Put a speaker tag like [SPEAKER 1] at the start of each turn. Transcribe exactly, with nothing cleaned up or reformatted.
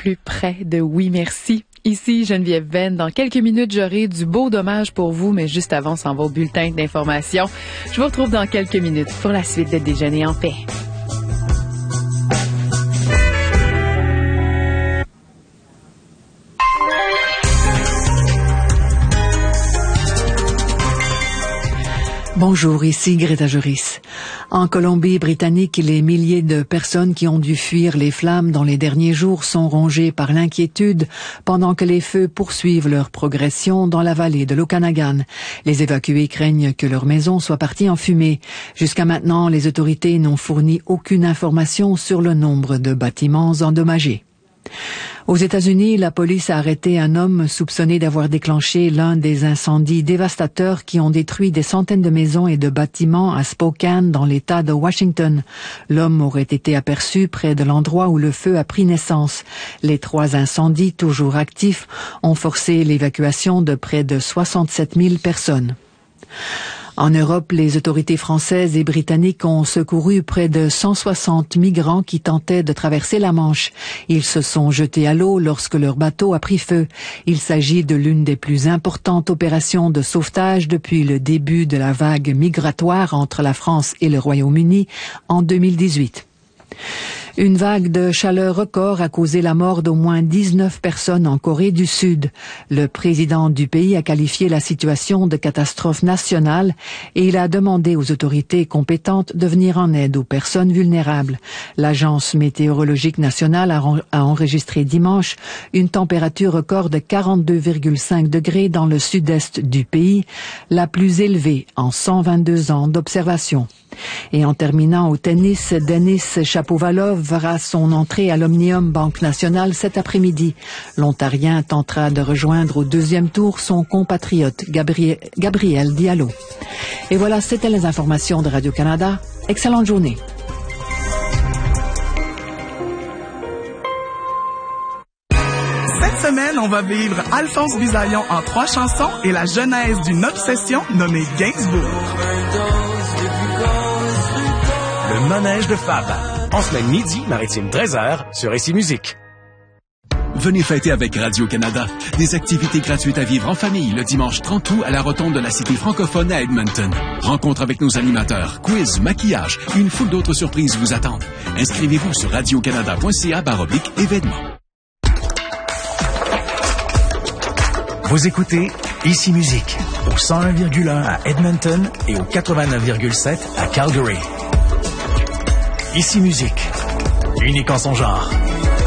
[SPEAKER 1] plus près de Oui Merci. Ici Geneviève Venn. Dans quelques minutes, j'aurai du beau dommage pour vous, mais juste avant, s'en va au bulletin d'information. Je vous retrouve dans quelques minutes pour la suite de Déjeuner en paix.
[SPEAKER 2] Bonjour, ici Greta Joris. En Colombie-Britannique, les milliers de personnes qui ont dû fuir les flammes dans les derniers jours sont rongées par l'inquiétude pendant que les feux poursuivent leur progression dans la vallée de l'Okanagan. Les évacués craignent que leur maison soit partie en fumée. Jusqu'à maintenant, les autorités n'ont fourni aucune information sur le nombre de bâtiments endommagés. Aux États-Unis, la police a arrêté un homme soupçonné d'avoir déclenché l'un des incendies dévastateurs qui ont détruit des centaines de maisons et de bâtiments à Spokane, dans l'État de Washington. L'homme aurait été aperçu près de l'endroit où le feu a pris naissance. Les trois incendies, toujours actifs, ont forcé l'évacuation de près de soixante-sept mille personnes. En Europe, les autorités françaises et britanniques ont secouru près de cent soixante migrants qui tentaient de traverser la Manche. Ils se sont jetés à l'eau lorsque leur bateau a pris feu. Il s'agit de l'une des plus importantes opérations de sauvetage depuis le début de la vague migratoire entre la France et le Royaume-Uni en deux mille dix-huit. Une vague de chaleur record a causé la mort d'au moins dix-neuf personnes en Corée du Sud. Le président du pays a qualifié la situation de catastrophe nationale et il a demandé aux autorités compétentes de venir en aide aux personnes vulnérables. L'Agence météorologique nationale a, a enregistré dimanche une température record de quarante-deux virgule cinq degrés dans le sud-est du pays, la plus élevée en cent vingt-deux ans d'observation. Et en terminant au tennis, Denis Shapovalov verra son entrée à l'Omnium Banque Nationale cet après-midi. L'Ontarien tentera de rejoindre au deuxième tour son compatriote Gabriel, Gabriel Diallo. Et voilà, c'était les informations de Radio-Canada. Excellente journée.
[SPEAKER 3] Cette semaine, on va vivre Alphonse Bisaillon en trois chansons et la genèse d'une obsession nommée Gainsbourg.
[SPEAKER 4] Le manège de Fab. En semaine midi, maritime treize heures, sur Ici Musique.
[SPEAKER 5] Venez fêter avec Radio-Canada. Des activités gratuites à vivre en famille le dimanche trente août à la rotonde de la Cité francophone à Edmonton. Rencontre avec nos animateurs, quiz, maquillage, une foule d'autres surprises vous attendent. Inscrivez-vous sur radiocanada.ca baroblique événements.
[SPEAKER 4] Vous écoutez Ici Musique au cent un virgule un à Edmonton et au quatre-vingt-neuf virgule sept à Calgary. Ici Musique, unique en son genre.